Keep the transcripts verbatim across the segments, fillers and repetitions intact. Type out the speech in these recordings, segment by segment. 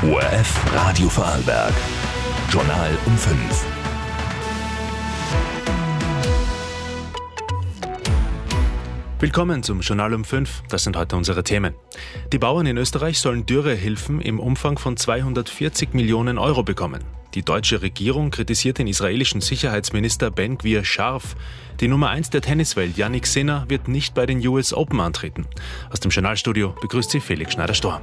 O R F Radio Vorarlberg. Journal um fünf. Willkommen zum Journal um fünf. Das sind heute unsere Themen. Die Bauern in Österreich sollen Dürrehilfen im Umfang von zweihundertvierzig Millionen Euro bekommen. Die deutsche Regierung kritisiert den israelischen Sicherheitsminister Ben Gvir scharf. Die Nummer eins der Tenniswelt, Jannik Sinner, wird nicht bei den U S Open antreten. Aus dem Journalstudio begrüßt sie Felix Schneider-Storm.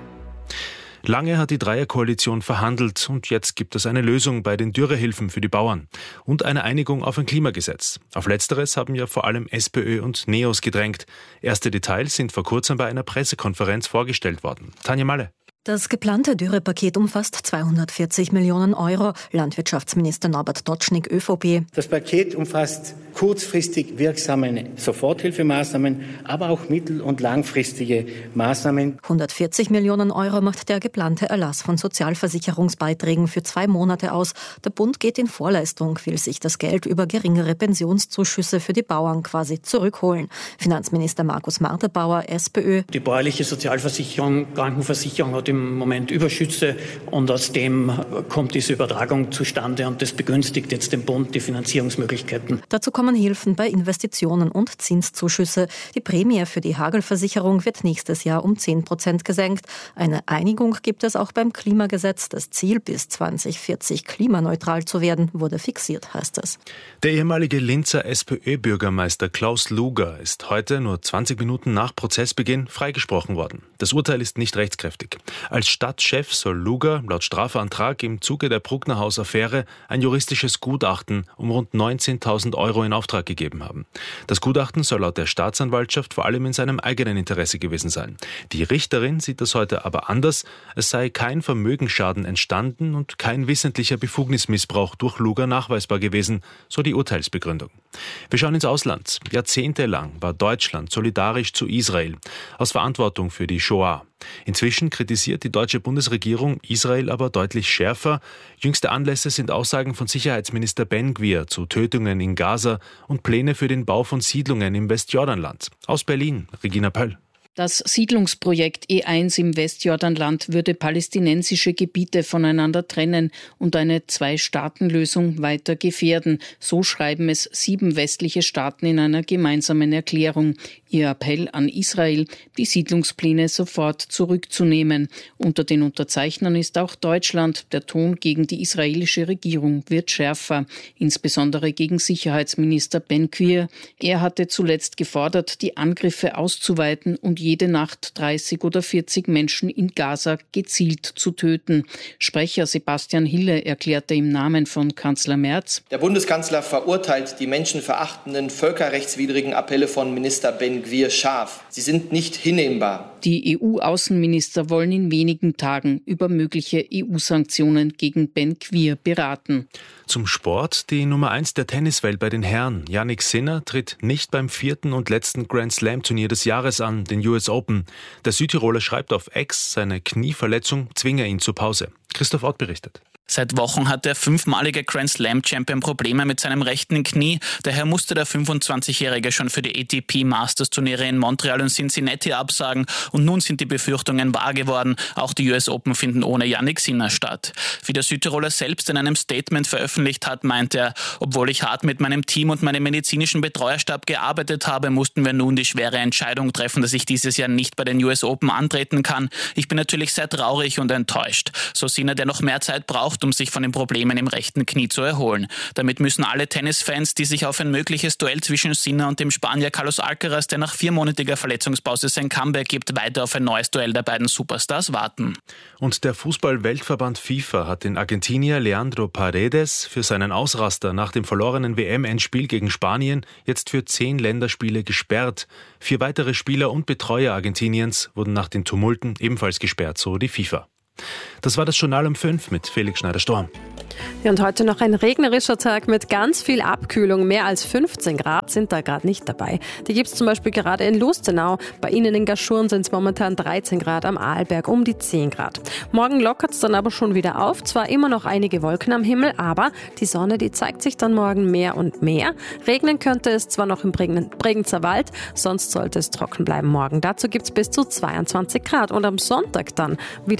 Lange hat die Dreierkoalition verhandelt und jetzt gibt es eine Lösung bei den Dürrehilfen für die Bauern und eine Einigung auf ein Klimagesetz. Auf Letzteres haben ja vor allem SPÖ und NEOS gedrängt. Erste Details sind vor kurzem bei einer Pressekonferenz vorgestellt worden. Tanja Malle. Das geplante Dürrepaket umfasst zweihundertvierzig Millionen Euro. Landwirtschaftsminister Norbert Dotschnig, ÖVP. Das Paket umfasst kurzfristig wirksame Soforthilfemaßnahmen, aber auch mittel- und langfristige Maßnahmen. hundertvierzig Millionen Euro macht der geplante Erlass von Sozialversicherungsbeiträgen für zwei Monate aus. Der Bund geht in Vorleistung, will sich das Geld über geringere Pensionszuschüsse für die Bauern quasi zurückholen. Finanzminister Markus Marterbauer, SPÖ. Die bäuerliche Sozialversicherung, Krankenversicherung hat im Moment Überschüsse und aus dem kommt diese Übertragung zustande und das begünstigt jetzt den Bund die Finanzierungsmöglichkeiten. Dazu kommen Hilfen bei Investitionen und Zinszuschüsse. Die Prämie für die Hagelversicherung wird nächstes Jahr um zehn Prozent gesenkt. Eine Einigung gibt es auch beim Klimagesetz. Das Ziel, bis zweitausendvierzig klimaneutral zu werden, wurde fixiert, heißt es. Der ehemalige Linzer SPÖ-Bürgermeister Klaus Luger ist heute, nur zwanzig Minuten nach Prozessbeginn, freigesprochen worden. Das Urteil ist nicht rechtskräftig. Als Stadtchef soll Luger laut Strafantrag im Zuge der Brucknerhaus-Affäre ein juristisches Gutachten um rund neunzehntausend Euro in Auftrag gegeben haben. Das Gutachten soll laut der Staatsanwaltschaft vor allem in seinem eigenen Interesse gewesen sein. Die Richterin sieht das heute aber anders. Es sei kein Vermögensschaden entstanden und kein wissentlicher Befugnismissbrauch durch Luger nachweisbar gewesen, so die Urteilsbegründung. Wir schauen ins Ausland. Jahrzehntelang war Deutschland solidarisch zu Israel, aus Verantwortung für die Shoah. Inzwischen kritisiert die deutsche Bundesregierung Israel aber deutlich schärfer. Jüngste Anlässe sind Aussagen von Sicherheitsminister Ben Gvir zu Tötungen in Gaza und Pläne für den Bau von Siedlungen im Westjordanland. Aus Berlin, Regina Pöll. Das Siedlungsprojekt E eins im Westjordanland würde palästinensische Gebiete voneinander trennen und eine Zwei-Staaten-Lösung weiter gefährden. So schreiben es sieben westliche Staaten in einer gemeinsamen Erklärung. Ihr Appell an Israel, die Siedlungspläne sofort zurückzunehmen. Unter den Unterzeichnern ist auch Deutschland. Der Ton gegen die israelische Regierung wird schärfer, insbesondere gegen Sicherheitsminister Ben Gvir. Er hatte zuletzt gefordert, die Angriffe auszuweiten und jede Nacht dreißig oder vierzig Menschen in Gaza gezielt zu töten. Sprecher Sebastian Hille erklärte im Namen von Kanzler Merz: Der Bundeskanzler verurteilt die menschenverachtenden, völkerrechtswidrigen Appelle von Minister Ben Gvir scharf. Sie sind nicht hinnehmbar. Die E U-Außenminister wollen in wenigen Tagen über mögliche E U-Sanktionen gegen Ben Gvir beraten. Zum Sport. Die Nummer eins der Tenniswelt bei den Herren, Jannik Sinner, tritt nicht beim vierten und letzten Grand-Slam-Turnier des Jahres an, den U S Open. Der Südtiroler schreibt auf X, seine Knieverletzung zwinge ihn zur Pause. Christoph Ott berichtet. Seit Wochen hat der fünfmalige Grand-Slam-Champion Probleme mit seinem rechten Knie. Daher musste der fünfundzwanzigjährige schon für die A T P Masters-Turniere in Montreal und Cincinnati absagen. Und nun sind die Befürchtungen wahr geworden. Auch die U S Open finden ohne Jannik Sinner statt. Wie der Südtiroler selbst in einem Statement veröffentlicht hat, meint er: Obwohl ich hart mit meinem Team und meinem medizinischen Betreuerstab gearbeitet habe, mussten wir nun die schwere Entscheidung treffen, dass ich dieses Jahr nicht bei den U S Open antreten kann. Ich bin natürlich sehr traurig und enttäuscht. So Sinner, der noch mehr Zeit braucht, um sich von den Problemen im rechten Knie zu erholen. Damit müssen alle Tennisfans, die sich auf ein mögliches Duell zwischen Sinner und dem Spanier Carlos Alcaraz, der nach viermonatiger Verletzungspause sein Comeback gibt, weiter auf ein neues Duell der beiden Superstars warten. Und der Fußball-Weltverband FIFA hat den Argentinier Leandro Paredes für seinen Ausraster nach dem verlorenen W M-Endspiel gegen Spanien jetzt für zehn Länderspiele gesperrt. Vier weitere Spieler und Betreuer Argentiniens wurden nach den Tumulten ebenfalls gesperrt, so die FIFA. Das war das Journal um fünf mit Felix Schneider-Storm. Ja, und heute noch ein regnerischer Tag mit ganz viel Abkühlung. Mehr als fünfzehn Grad sind da gerade nicht dabei. Die gibt es zum Beispiel gerade in Lustenau. Bei Ihnen in Gaschurn sind es momentan dreizehn Grad, am Arlberg um die zehn Grad. Morgen lockert es dann aber schon wieder auf. Zwar immer noch einige Wolken am Himmel, aber die Sonne, die zeigt sich dann morgen mehr und mehr. Regnen könnte es zwar noch im Bregenzer Wald, sonst sollte es trocken bleiben morgen. Dazu gibt es bis zu zweiundzwanzig Grad und am Sonntag dann wieder sechsundzwanzig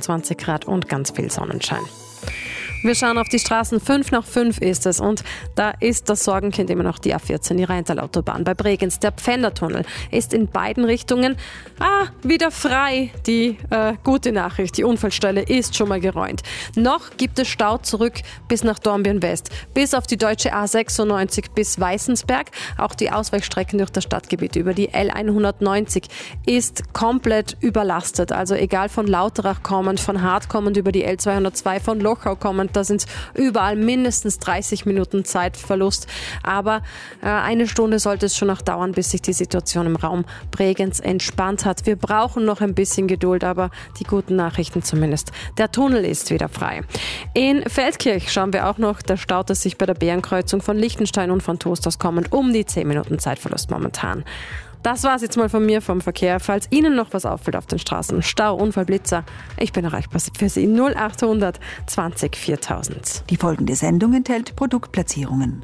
fünfundzwanzig Grad und ganz viel Sonnenschein. Wir schauen auf die Straßen. Fünf nach fünf ist es und da ist das Sorgenkind immer noch die A vierzehn, die Rheintal-Autobahn bei Bregenz. Der Pfändertunnel ist in beiden Richtungen ah, wieder frei. Die äh, gute Nachricht, die Unfallstelle ist schon mal geräumt. Noch gibt es Stau zurück bis nach Dornbirn West, bis auf die deutsche A sechsundneunzig bis Weißensberg. Auch die Ausweichstrecken durch das Stadtgebiet über die L hundertneunzig ist komplett überlastet. Also egal von Lauterach kommend, von Hart kommend über die L zweihundertzwei, von Lochau kommend, da sind überall mindestens dreißig Minuten Zeitverlust. Aber äh, eine Stunde sollte es schon noch dauern, bis sich die Situation im Raum Bregenz entspannt hat. Wir brauchen noch ein bisschen Geduld, aber die guten Nachrichten zumindest. Der Tunnel ist wieder frei. In Feldkirch schauen wir auch noch, da staut es sich bei der Bärenkreuzung von Liechtenstein und von Toast aus kommend um die zehn Minuten Zeitverlust momentan. Das war's jetzt mal von mir vom Verkehr. Falls Ihnen noch was auffällt auf den Straßen, Stau, Unfall, Blitzer, ich bin erreichbar für Sie null achthundert zwanzig viertausend. Die folgende Sendung enthält Produktplatzierungen.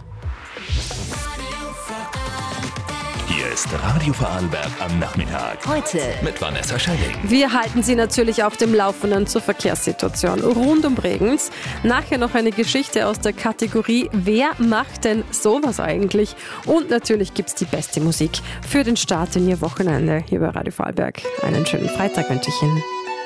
Hier ist Radio Vorarlberg am Nachmittag. Heute mit Vanessa Schelling. Wir halten Sie natürlich auf dem Laufenden zur Verkehrssituation rund um Bregenz. Nachher noch eine Geschichte aus der Kategorie Wer macht denn sowas eigentlich? Und natürlich gibt's die beste Musik für den Start in Ihr Wochenende hier bei Radio Vorarlberg. Einen schönen Freitag wünsche ich Ihnen.